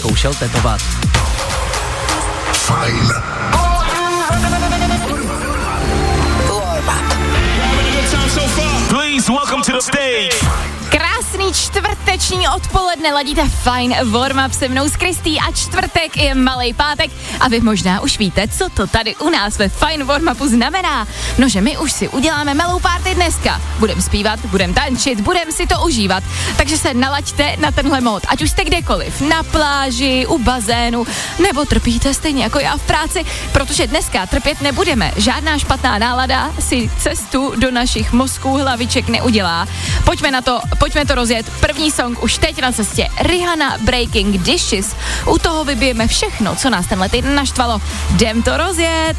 zkoušel tetovat. Fajn. Please welcome to the stage. Krásný čtvrteční odpoledne, ladíte Fajn warm-up se mnou s Kristý a čtvrtek je malej pátek a vy možná už víte, co to tady u nás ve Fajn warm-upu znamená. No, že my už si uděláme melou party dneska. Budem zpívat, budem tančit, budem si to užívat. Takže se nalaďte na tenhle mod, ať už jste kdekoliv, na pláži, u bazénu, nebo trpíte stejně jako já v práci, protože dneska trpět nebudeme. Žádná špatná nálada si cestu do našich mozků, hlaviček neudělá. Pojďme to rozjet. První song už teď na cestě. Rihanna Breaking Dishes. U toho vybijeme všechno, co nás tenhle týden naštvalo. Jdem to rozjet.